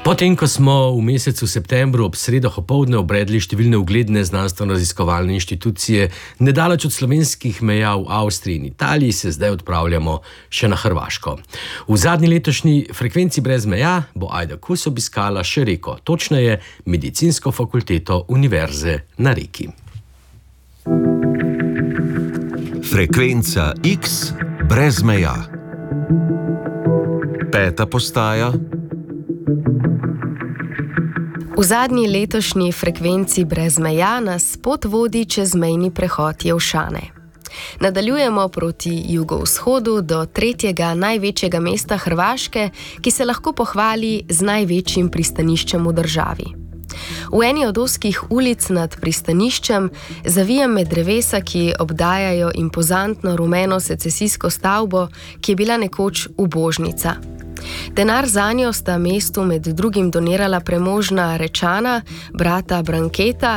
Potem, ko smo v mesecu septembru ob sredah opoldne obredli številne ugledne znanstveno-raziskovalne inštitucije nedaleč od slovenskih meja v Avstriji in Italiji, se zdaj odpravljamo še na Hrvaško. V zadnji letošnji Frekvenci brez meja bo Ajda Kus obiskala še Reko, točneje Medicinsko fakulteto Univerze na Reki. Frekvenca X brez meja. 5. postaja. V zadnji letošnji Frekvenci brez meja nas pot vodi čez mejni prehod Jelšane. Nadaljujemo proti jugovzhodu do tretjega največjega mesta Hrvaške, ki se lahko pohvali z največjim pristaniščem v državi. V eni od ozkih ulic nad pristaniščem zavijem med drevesa, ki obdajajo impozantno rumeno secesijsko stavbo, ki je bila nekoč ubožnica. Denar zanjo sta mestu med drugim donirala premožna Rečana, brata Branketa